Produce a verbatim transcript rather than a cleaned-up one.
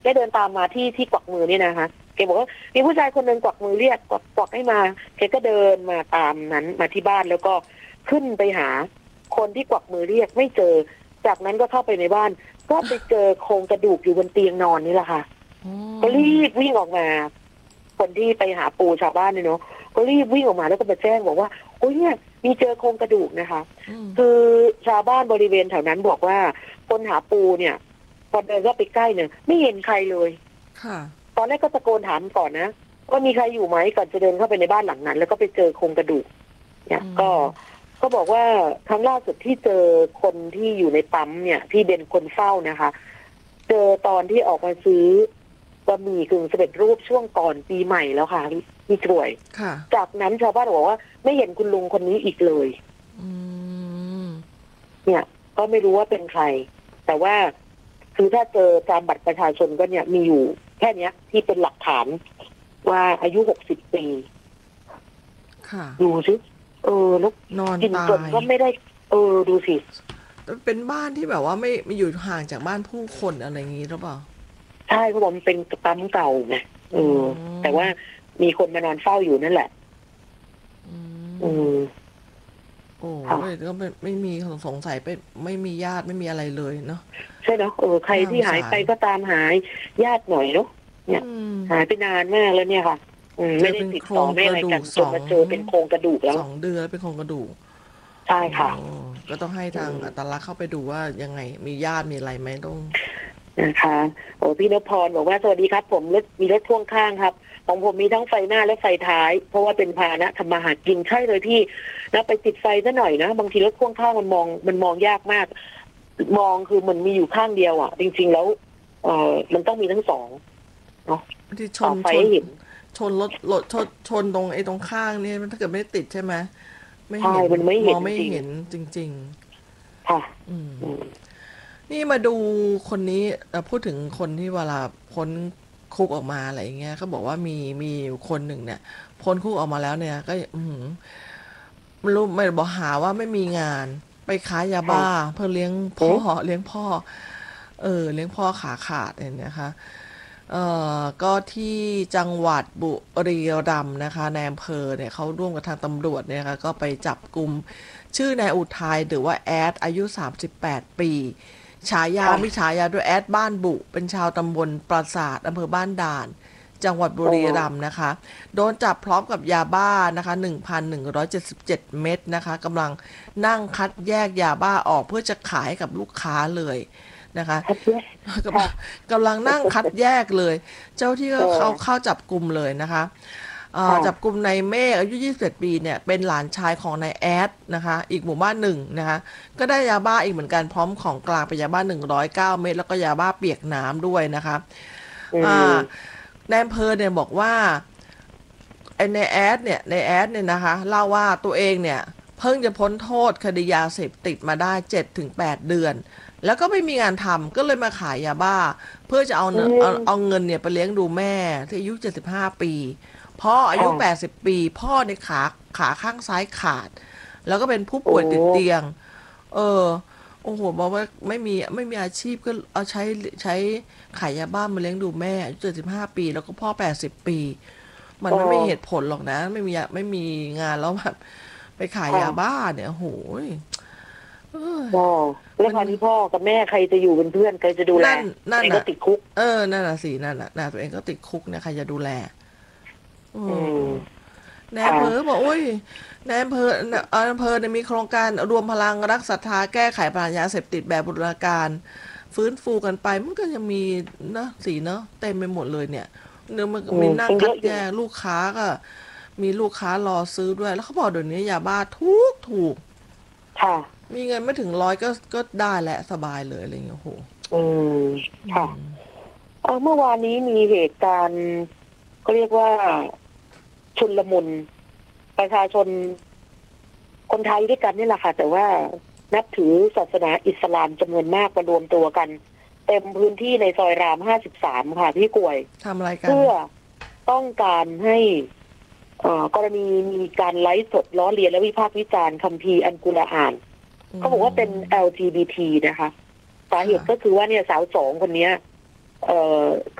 แกเดินตามมาที่ที่กวักมือนี่นะคะแกบอกว่ามีผู้ชายคนหนึ่งกวักมือเรียกกวักกวักให้มาแกก็เดินมาตามนั้นมาที่บ้านแล้วก็ขึ้นไปหาคนที่กวักมือเรียกไม่เจอจากนั้นก็เข้าไปในบ้านก็ไปเจอโครงกระดูกอยู่บนเตียงนอนนี่แหละค่ะก็รีบวิ่งออกมาคนที่ไปหาปูชาวบ้านเนี่ยเนาะก็รีบวิ่งออกมาแล้วก็มาแจ้งบอกว่าโอ้ยเนี่ยมีเจอโครงกระดูกนะคะคือชาวบ้านบริเวณแถวนั้นบอกว่าคนหาปูเนี่ยพอเดินเข้าไปใกล้เนี่ยไม่เห็นใครเลยค่ะตอนแรกก็ตะโกนถามก่อนนะว่ามีใครอยู่ไหมก่อนจะเดินเข้าไปในบ้านหลังนั้นแล้วก็ไปเจอโครงกระดูกเนี่ยก็ก็บอกว่าครั้งล่าสุดที่เจอคนที่อยู่ในปั๊มเนี่ยที่เป็นคนเฝ้านะคะเจอตอนที่ออกมาซื้อบะหมี่กึ่งสำเร็จรูปช่วงก่อนปีใหม่แล้วค่ะพี่ช่วยจากนั้นชาวบ้านบอกว่าไม่เห็นคุณลุงคนนี้อีกเลยเนี่ยก็ไม่รู้ว่าเป็นใครแต่ว่าคือถ้าเจอตามบัตรประชาชนก็เนี่ยมีอยู่แค่เนี้ยที่เป็นหลักฐานว่าอายุหกสิบปีค่ะดูสิเออแล้วนอนกินจนก็ไม่ได้เออดูสิเป็นบ้านที่แบบว่าไม่ไม่อยู่ห่างจากบ้านผู้คนอะไรอย่างนี้หรือเปล่าใช่เพราะว่ามันเป็นปั๊มเก่าไงเออแต่ว่ามีคนมานอนเฝ้าอยู่นั่นแหละอืมโอ้ยก็ไม่ไม่มีสงสัยไปไม่มีญาติไม่มีอะไรเลยเนาะใช่เนาะเออใครที่หายไปก็ตามหายญาติหน่อยเนาะเนี่ยหายไปนานมากแล้วเนี่ยค่ะไม่ได้ติดต่อไม่อะไรกันจนมาเจอเป็นโครงกระดูกแล้วสองเดือนเป็นโครงกระดูกใช่ค่ะก็ต้องให้ทางอัตลักษณ์เข้าไปดูว่ายังไงมีญาติมีอะไรไหมต้องนะคะโอ้พี่นพพรบอกว่าสวัสดีครับผมรถมีรถพ่วงข้างครับของผมมีทั้งไฟหน้าและไฟท้ายเพราะว่าเป็นพาหนะทำมาหากินใช่เลยพี่นะไปติดไฟซะหน่อยนะบางทีรถพ่วงข้างมันมองมันมองยากมากมองคือมันมีอยู่ข้างเดียวอ่ะจริงๆแล้วเออมันต้องมีทั้งสองเนาะที่ชนชนชนรถรถชนชนตรงไอ้ตรงข้างนี่ถ้าเกิดไม่ติดใช่ไหมไม่เห็นมันไม่เห็นมองไม่เห็นจริงๆค่ะนี่มาดูคนนี้พูดถึงคนที่เวลาพ้นคุกออกมาอะไรอย่างเงี้ยเขาบอกว่ามีมีคนหนึ่งเนี่ยพ้นคุกออกมาแล้วเนี่ยก็อืมไม่รู้ไม่บอกหาว่าไม่มีงานไปขายยาบ้าเพื่อเลี้ยงพ่อเลี้ยงพ่อเออเลี้ยงพ่อขาขาดเนี่ยนะคะเอ่อก็ที่จังหวัดบุรีรัมย์นะคะในอำเภอเนี่ยเขาร่วมกับทางตำรวจเนี่ยค่ะก็ไปจับกุมชื่อนายอุทัยหรือว่าแอดอายุสามสิบแปดปีฉายามิฉายาด้วยแอดบ้านบุเป็นชาวตำบลปราสาทอำเภอบ้านด่านจังหวัดบุรีรัมย์นะคะโดนจับพร้อมกับยาบ้านะคะ หนึ่งพันหนึ่งร้อยเจ็ดสิบเจ็ด เม็ดนะคะกำลังนั่งคัดแยกยาบ้าออกเพื่อจะขายให้กับลูกค้าเลยนะคะกำลังนั่งคัดแยกเลยเจ้าที่ก็เข้าเข้าจับกลุ่มเลยนะคะจับกลุ่มนายเมฆอายุยี่สิบเอ็ดปีเนี่ยเป็นหลานชายของนายแอดนะคะอีกหมู่บ้านหนึ่งนะคะก็ได้ยาบ้าอีกเหมือนกันพร้อมของกลางเป็นยาบ้าหนึ่งร้อยเก้าเม็ดแล้วก็ยาบ้าเปียกน้ำด้วยนะคะนายอำเภอเนี่ยบอกว่าไอ้นายแอดเนี่ยนายแอดเนี่ยนะคะเล่าว่าตัวเองเนี่ยเพิ่งจะพ้นโทษคดียาเสพติดมาได้ เจ็ดถึงแปด เดือนแล้วก็ไม่มีงานทำก็เลยมาขายยาบ้าเพื่อจะเอาเอาเอาเงินเนี่ยไปเลี้ยงดูแม่ที่อายุเจ็ดสิบห้าปีพ่ออายุแปดสิบปีพ่อในขาขาข้างซ้ายขาดแล้วก็เป็นผู้ป่วยติดเตียงเออโอ้โหบอกว่าไม่มีไม่มีอาชีพก็เอาใช้ใช้ขายยาบ้ามาเลี้ยงดูแม่อายุเจ็ดสิบห้าปีแล้วก็พ่อแปดสิบปีมันไม่มีเหตุผลหรอกนะไม่มีไม่มีงานแล้วแบบไปขายยาบ้าเนี่ยโอ้โหแล้วคราวนี้พ่อกับแม่ใครจะอยู่เป็นเพื่อนใครจะดูแลนั่นก็ติดคุกเออนั่นน่ะสินั่นน่ะน่ะตัวเองก็ติดคุกเนี่ยใครจะดูแลนายอำเภอบอกโอ้ยนายอำเภออำเภอเนี่ยมีโครงการรวมพลังรักศรัทธาแก้ไขปัญหายาเสพติดแบบบูรณาการฟื้นฟูกันไปมันก็ยังมีเนาะสีเนาะเต็มไปหมดเลยเนี่ยเนื้อมันมีนั่งคัดแยกลูกค้าก็มีลูกค้ารอซื้อด้วยแล้วเขาบอกเดี๋ยวนี้ยาบ้าถูกถูกค่ะมีเงินไม่ถึงร้อยก็ก็ได้แหละสบายเลยอะไรอย่างเงี้ยโหอืมค่ะเออเมื่อวานนี้มีเหตุการณ์ก็เรียกว่าชุลมุนประชาชนคนไทยด้วยกันนี่แหละค่ะแต่ว่านับถือศาสนาอิสลามจำนวนมากมารวมตัวกันเต็มพื้นที่ในซอยรามห้าสิบสามค่ะพี่กวยทำอะไรกันเพื่อต้องการให้กรณีมีการไลฟ์สดล้อเลียนและวิพากษ์วิจารณ์คัมภีร์อัลกุรอานเขาบอกว่าเป็น แอล จี บี ที นะคะสาเหตุก็คือว่าเนี่ยสาวสองคนนี้เอ่อ